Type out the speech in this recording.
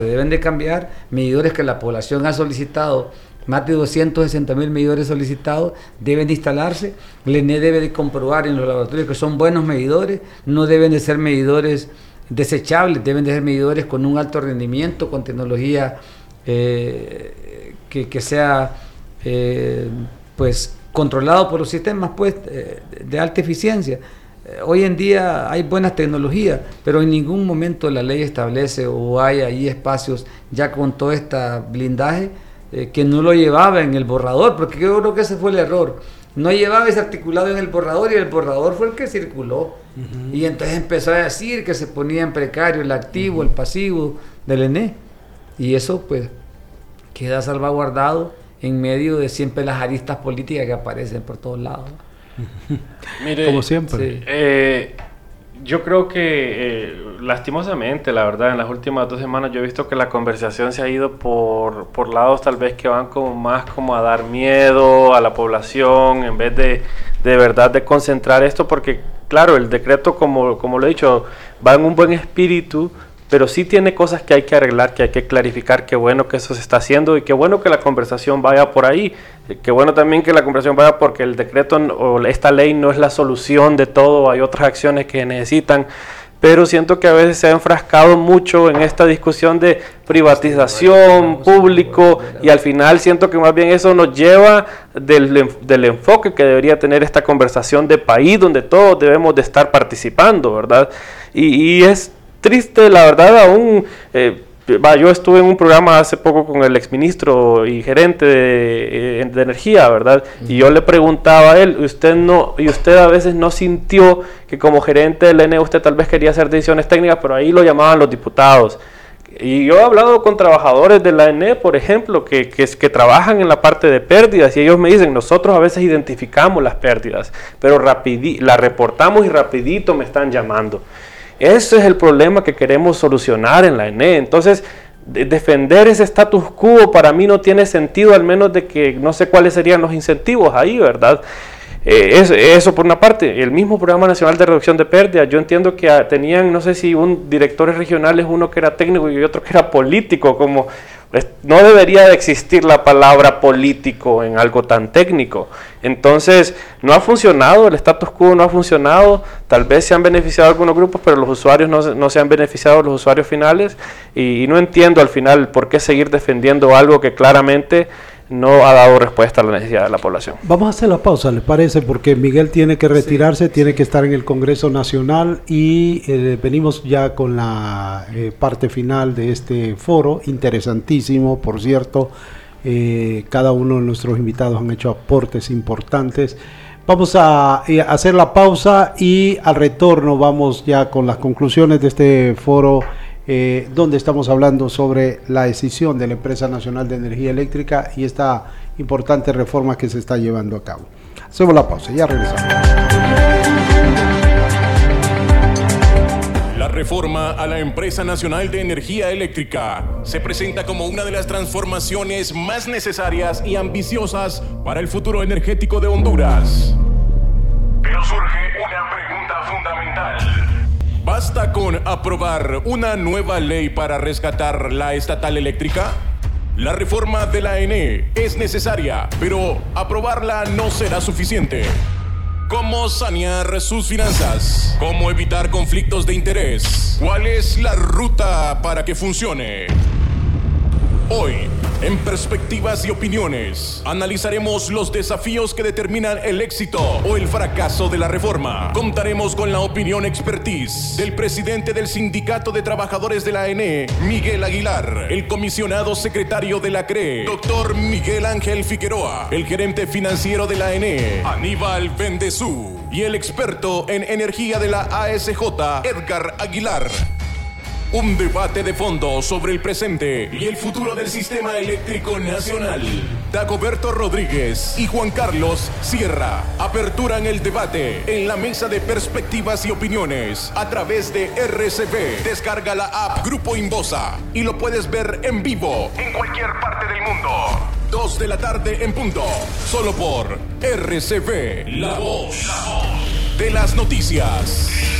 Deben de cambiar medidores que la población ha solicitado, más de 260.000 medidores solicitados, deben de instalarse. El ENE debe de comprobar en los laboratorios que son buenos medidores, no deben de ser medidores desechables, deben de ser medidores con un alto rendimiento, con tecnología que sea pues controlado por los sistemas pues, de alta eficiencia. Hoy en día hay buenas tecnologías, pero en ningún momento la ley establece o hay ahí espacios ya con todo este blindaje que no lo llevaba en el borrador, porque yo creo que ese fue el error. No llevaba ese articulado en el borrador y el borrador fue el que circuló. Y entonces empezó a decir que se ponía en precario el activo, el pasivo del ENE. Y eso pues queda salvaguardado en medio de siempre las aristas políticas que aparecen por todos lados. Mire, como siempre. Sí. Yo creo que lastimosamente, la verdad, en las últimas 2 semanas yo he visto que la conversación se ha ido por lados tal vez que van como más como a dar miedo a la población en vez de verdad de concentrar esto, porque claro, el decreto como lo he dicho va en un buen espíritu, pero sí tiene cosas que hay que arreglar, que hay que clarificar. Qué bueno que eso se está haciendo y qué bueno que la conversación vaya por ahí. Qué bueno también que la conversación vaya porque el decreto o esta ley no es la solución de todo, hay otras acciones que necesitan, pero siento que a veces se ha enfrascado mucho en esta discusión de privatización, público, y al final siento que más bien eso nos lleva del enfoque que debería tener esta conversación de país, donde todos debemos de estar participando, ¿verdad? Y es triste, la verdad, aún. Yo estuve en un programa hace poco con el exministro y gerente de energía, ¿verdad? Y yo le preguntaba a él, usted a veces no sintió que como gerente del ENE usted tal vez quería hacer decisiones técnicas, pero ahí lo llamaban los diputados. Y yo he hablado con trabajadores de la ENE, por ejemplo, que trabajan en la parte de pérdidas, y ellos me dicen, nosotros a veces identificamos las pérdidas, pero las reportamos y rapidito me están llamando. Ese es el problema que queremos solucionar en la ENE. Entonces, defender ese status quo para mí no tiene sentido, al menos de que no sé cuáles serían los incentivos ahí, ¿verdad? Eso por una parte. El mismo Programa Nacional de Reducción de Pérdidas, yo entiendo que tenían, no sé si directores regionales, uno que era técnico y otro que era político, como no debería de existir la palabra político en algo tan técnico. Entonces, no ha funcionado, el status quo no ha funcionado, tal vez se han beneficiado algunos grupos, pero los usuarios no se han beneficiado, los usuarios finales, y no entiendo al final por qué seguir defendiendo algo que claramente no ha dado respuesta a la necesidad de la población. Vamos a hacer la pausa, ¿les parece? Porque Miguel tiene que retirarse, tiene que estar en el Congreso Nacional y venimos ya con la parte final de este foro, interesantísimo, por cierto. Cada uno de nuestros invitados han hecho aportes importantes. Vamos a hacer la pausa y al retorno vamos ya con las conclusiones de este foro, donde estamos hablando sobre la decisión de la Empresa Nacional de Energía Eléctrica y esta importante reforma que se está llevando a cabo. Hacemos la pausa, ya regresamos. La reforma a la Empresa Nacional de Energía Eléctrica se presenta como una de las transformaciones más necesarias y ambiciosas para el futuro energético de Honduras. Pero surge una pregunta fundamental. ¿Basta con aprobar una nueva ley para rescatar la estatal eléctrica? La reforma de la ENE es necesaria, pero aprobarla no será suficiente. ¿Cómo sanear sus finanzas? ¿Cómo evitar conflictos de interés? ¿Cuál es la ruta para que funcione? Hoy, en Perspectivas y Opiniones, analizaremos los desafíos que determinan el éxito o el fracaso de la reforma. Contaremos con la opinión expertise del presidente del Sindicato de Trabajadores de la ENE, Miguel Aguilar, el comisionado secretario de la CRE, doctor Miguel Ángel Figueroa, el gerente financiero de la ENE, Aníbal Bendezú, y el experto en energía de la ASJ, Edgar Aguilar. Un debate de fondo sobre el presente y el futuro del sistema eléctrico nacional. Dagoberto Rodríguez y Juan Carlos Sierra aperturan el debate en la mesa de Perspectivas y Opiniones a través de RCB. Descarga la app Grupo Inbosa y lo puedes ver en vivo en cualquier parte del mundo. 2 de la tarde en punto. Solo por RCB, la voz de las noticias.